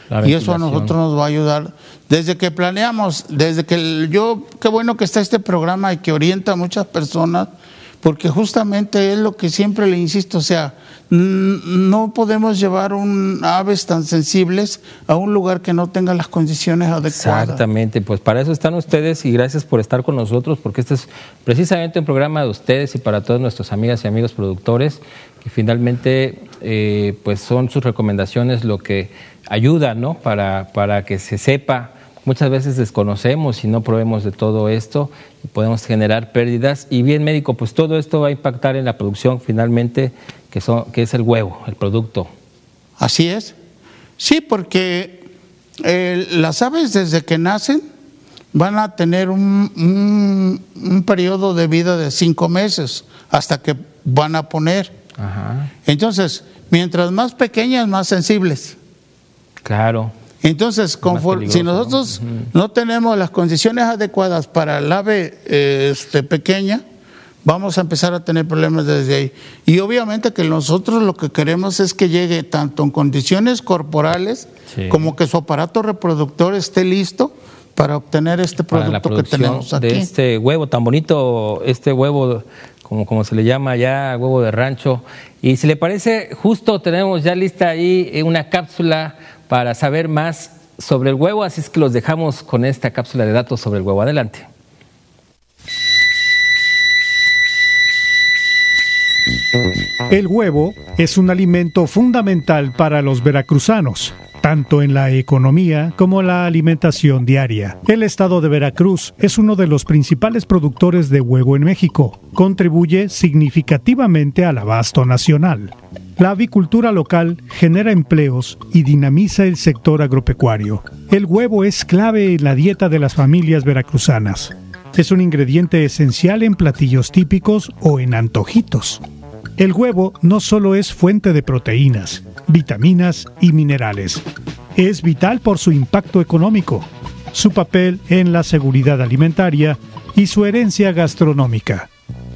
Y eso a nosotros nos va a ayudar. Desde que planeamos, qué bueno que está este programa y que orienta a muchas personas, porque justamente es lo que siempre le insisto, o sea, no podemos llevar aves tan sensibles a un lugar que no tenga las condiciones adecuadas. Exactamente, pues para eso están ustedes y gracias por estar con nosotros, porque este es precisamente un programa de ustedes y para todas nuestras amigas y amigos productores, que finalmente pues son sus recomendaciones lo que ayuda, ¿no? Para que se sepa. Muchas veces desconocemos y no probemos de todo esto y podemos generar pérdidas. Y bien, médico, pues todo esto va a impactar en la producción finalmente, que es el huevo, el producto. Así es. Sí, porque las aves desde que nacen van a tener un periodo de vida de 5 meses hasta que van a poner. Ajá. Entonces, mientras más pequeñas, más sensibles. Claro. Entonces, si nosotros no tenemos las condiciones adecuadas para el ave pequeña, vamos a empezar a tener problemas desde ahí. Y obviamente que nosotros lo que queremos es que llegue tanto en condiciones corporales, sí, como que su aparato reproductor esté listo para obtener este producto que tenemos aquí. De este huevo tan bonito, este huevo como se le llama ya, huevo de rancho. Y si le parece, justo tenemos ya lista ahí una cápsula para saber más sobre el huevo, así es que los dejamos con esta cápsula de datos sobre el huevo. Adelante. El huevo es un alimento fundamental para los veracruzanos, tanto en la economía como la alimentación diaria. El estado de Veracruz es uno de los principales productores de huevo en México. Contribuye significativamente al abasto nacional. La avicultura local genera empleos y dinamiza el sector agropecuario. El huevo es clave en la dieta de las familias veracruzanas. Es un ingrediente esencial en platillos típicos o en antojitos. El huevo no solo es fuente de proteínas, vitaminas y minerales. Es vital por su impacto económico, su papel en la seguridad alimentaria y su herencia gastronómica.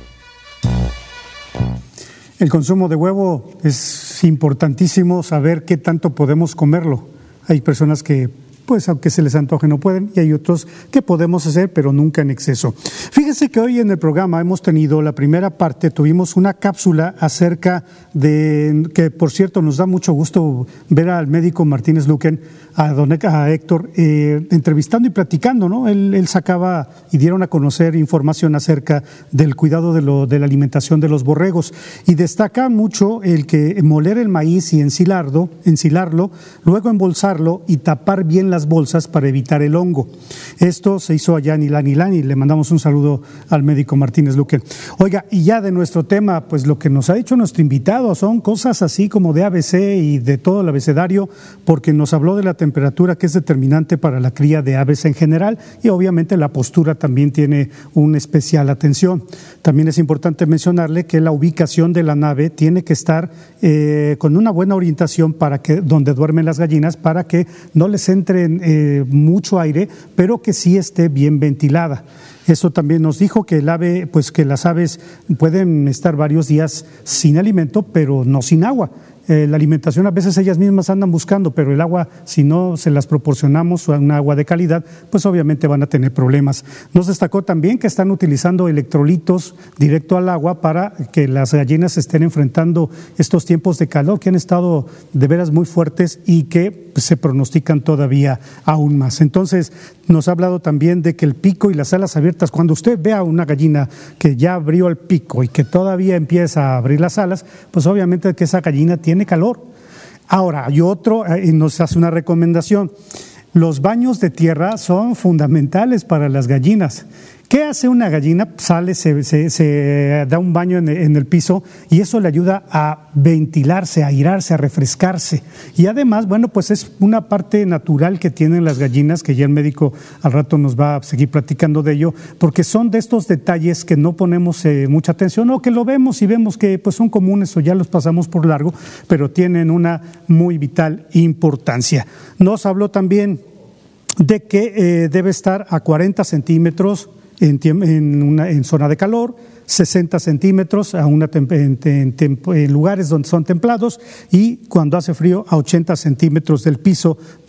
El consumo de huevo es importantísimo, saber qué tanto podemos comerlo. Hay personas que, pues aunque se les antoje no pueden, y hay otros que podemos hacer, pero nunca en exceso. Fíjense que hoy en el programa hemos tenido la primera parte, tuvimos una cápsula acerca de, que por cierto nos da mucho gusto ver al médico Martínez Luquen, a Héctor, entrevistando y platicando, ¿no? Él sacaba y dieron a conocer información acerca del cuidado de la alimentación de los borregos, y destaca mucho el que moler el maíz y ensilarlo, luego embolsarlo y tapar bien las bolsas para evitar el hongo. Esto se hizo allá en Ilán, y le mandamos un saludo al médico Martínez Luquen. Oiga, y ya de nuestro tema, pues lo que nos ha dicho nuestro invitado son cosas así como de ABC y de todo el abecedario, porque nos habló de la temperatura, que es determinante para la cría de aves en general, y obviamente la postura también tiene una especial atención. También es importante mencionarle que la ubicación de la nave tiene que estar con una buena orientación para que donde duermen las gallinas, para que no les entre mucho aire, pero que sí esté bien ventilada. Eso también nos dijo que el ave, pues que las aves pueden estar varios días sin alimento, pero no sin agua. La alimentación a veces ellas mismas andan buscando, pero el agua, si no se las proporcionamos un agua de calidad, pues obviamente van a tener problemas. Nos destacó también que están utilizando electrolitos directo al agua para que las gallinas estén enfrentando estos tiempos de calor que han estado de veras muy fuertes y que se pronostican todavía aún más. Entonces, nos ha hablado también de que el pico y las alas abiertas, cuando usted vea una gallina que ya abrió el pico y que todavía empieza a abrir las alas, pues obviamente que esa gallina tiene calor. Ahora, hay otro, y nos hace una recomendación. Los baños de tierra son fundamentales para las gallinas. ¿Qué hace una gallina? Sale, se da un baño en el piso, y eso le ayuda a ventilarse, a airarse, a refrescarse. Y además, bueno, pues es una parte natural que tienen las gallinas, que ya el médico al rato nos va a seguir platicando de ello, porque son de estos detalles que no ponemos mucha atención, o que lo vemos y vemos que pues son comunes o ya los pasamos por largo, pero tienen una muy vital importancia. Nos habló también de que debe estar a 40 centímetros en zona de calor, 60 centímetros en lugares donde son templados, y cuando hace frío a 80 centímetros del piso